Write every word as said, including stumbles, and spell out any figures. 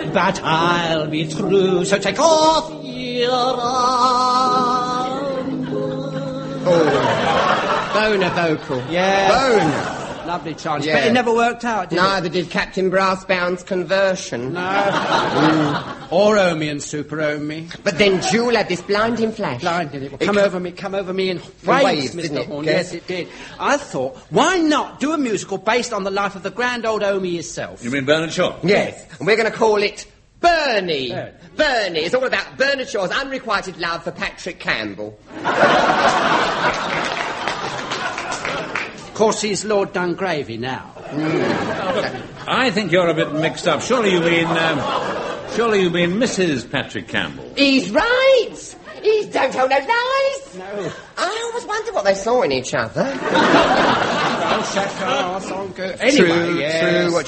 but I'll be true. So take off your arm. Oh, Boner vocal. Yeah. Boner. Lovely chance. Yeah. But it never worked out, did Neither it? did Captain Brassbound's conversion. No. mm. Or Omi and Super Omi. But then Jewel had this blinding flash. Blinding it. Well, it come c- over me, come over me in waves, waves, Mister didn't it? Horn. Yes. Yes, it did. I thought, why not do a musical based on the life of the grand old Omi himself? You mean Bernard Shaw? Yes. And we're going to call it Bernie. Bernie. Bernie. It's all about Bernard Shaw's unrequited love for Patrick Campbell. Of course, he's Lord Dungravy now. Mm. I think you're a bit mixed up. Surely you mean, um, surely you mean Missus Patrick Campbell. He's right. He don't tell no lies. No. I always wonder what they saw in each other. Oh, Shaka, oh, so good. Anyway, true, yes. true. What